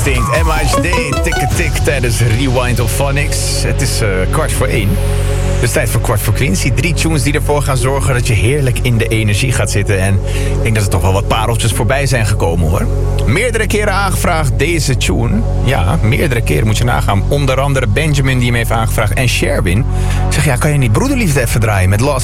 MHD, tik tijdens Rewind of Phonics. Het is 1:15. Dus tijd voor Kwart voor Quincy. 3 tunes die ervoor gaan zorgen dat je heerlijk in de energie gaat zitten. En ik denk dat er toch wel wat pareltjes voorbij zijn gekomen, hoor. Meerdere keren aangevraagd deze tune. Ja, meerdere keren moet je nagaan. Onder andere Benjamin die hem heeft aangevraagd. En Sherwin zegt, ja, kan je niet Broederliefde even draaien met Lost